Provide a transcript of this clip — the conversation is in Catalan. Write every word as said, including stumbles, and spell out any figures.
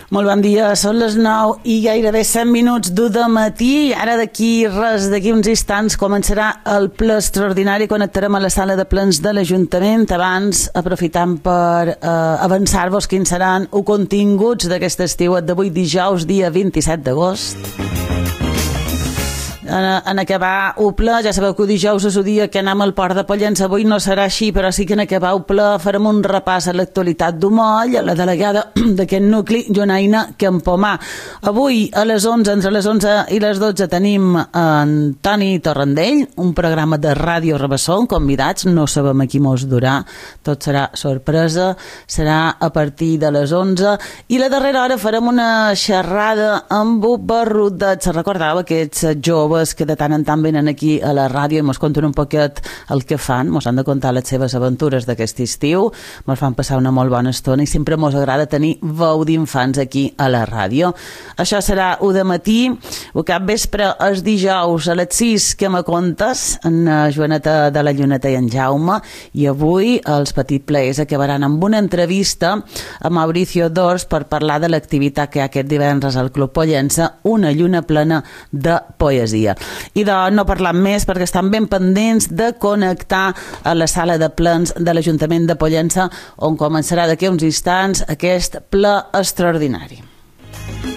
Molt bon dia, són les nou i gairebé set minuts d'u de matí. Ara d'aquí res, d'aquí uns instants començarà el ple extraordinari. Connectarem a la sala de plens de l'Ajuntament. Abans, aprofitant per eh, avançar-vos quins seran els continguts d'aquest estiu d'avui dijous, dia vint-i-set d'agost. En, en acabar el ple, ja sabeu que el dijous és el dia que anem al Port de Pollença. Avui no serà així, però sí que en acabar el ple farem un repàs a l'actualitat d'Umoll, a la delegada d'aquest nucli, Jonaina Campomà. Avui a les onze, entre les onze i les dotze, tenim en Toni Torrendell, un programa de Ràdio Rabassó, convidats, no sabem a qui mos durà, tot serà sorpresa, serà a partir de les onze, i la darrera hora farem una xerrada amb un barrudet. Se recordava aquests joves que de tant en tant venen aquí a la ràdio i mos conten un poquet el que fan, mos han de contar les seves aventures d'aquest estiu, mos fan passar una molt bona estona i sempre mos agrada tenir veu d'infants aquí a la ràdio. Això serà u de matí, o cap vespre és dijous a les sis que me contes, en Joaneta de la Lluneta i en Jaume, i avui els petits players acabaran amb una entrevista a Mauricio Dors per parlar de l'activitat que hi ha aquest divendres al Club Pollença, una lluna plena de poesia. I de no parlar més perquè estan ben pendents de connectar a la sala de plens de l'Ajuntament de Pollença, on començarà d'aquí uns instants aquest ple extraordinari.